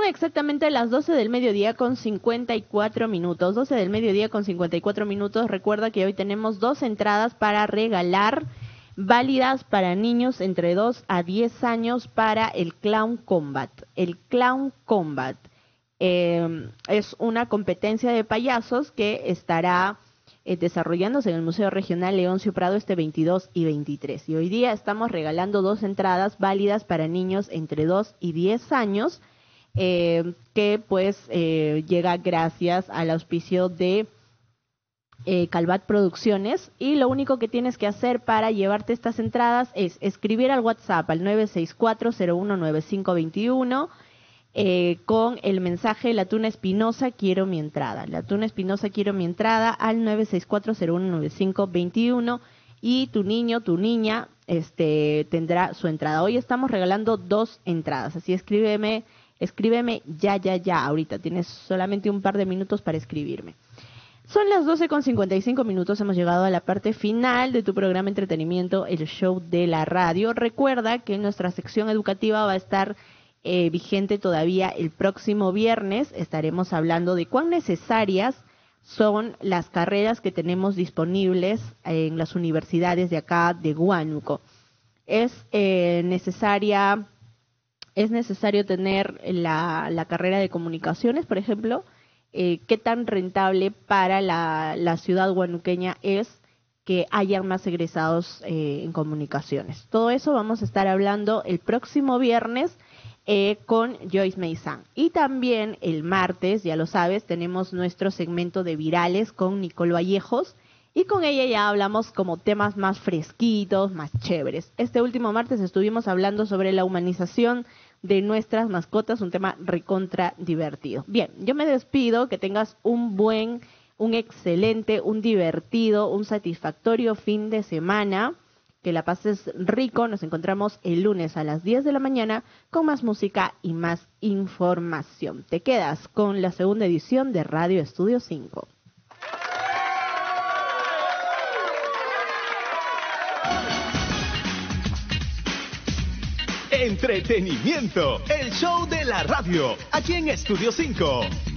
Son exactamente las 12 del mediodía con 54 minutos. 12 del mediodía con 54 minutos. Recuerda que hoy tenemos 2 entradas para regalar, válidas para niños entre 2 a 10 años para el Clown Combat. El Clown Combat es una competencia de payasos que estará desarrollándose en el Museo Regional Leoncio Prado este 22 y 23. Y hoy día estamos regalando 2 entradas válidas para niños entre 2 y 10 años. Que pues llega gracias al auspicio de Calvat Producciones, y lo único que tienes que hacer para llevarte estas entradas es escribir al WhatsApp al 964-019521 con el mensaje La Tuna Espinosa quiero mi entrada, La Tuna Espinosa quiero mi entrada al 964-019521 y tu niño, tu niña tendrá su entrada. Hoy estamos regalando 2 entradas, así escríbeme ya, ahorita tienes solamente un par de minutos para escribirme. Son las 12:55 minutos, hemos llegado a la parte final de tu programa Entretenimiento, el show de la radio. Recuerda que nuestra sección educativa va a estar vigente todavía el próximo viernes. Estaremos hablando de cuán necesarias son las carreras que tenemos disponibles en las universidades de acá de Huánuco. Es necesario tener la carrera de comunicaciones, por ejemplo. ¿Qué tan rentable para la ciudad huanuqueña es que hayan más egresados en comunicaciones? Todo eso vamos a estar hablando el próximo viernes con Joyce Meizán. Y también el martes, ya lo sabes, tenemos nuestro segmento de virales con Nicole Vallejos. Y con ella ya hablamos como temas más fresquitos, más chéveres. Este último martes estuvimos hablando sobre la humanización de nuestras mascotas, un tema recontra divertido. Bien, yo me despido, que tengas un excelente, un divertido, un satisfactorio fin de semana, que la pases rico. Nos encontramos el lunes a las 10 de la mañana con más música y más información. Te quedas con la segunda edición de Radio Estudio 5. Entretenimiento, el show de la radio, aquí en Estudio 5.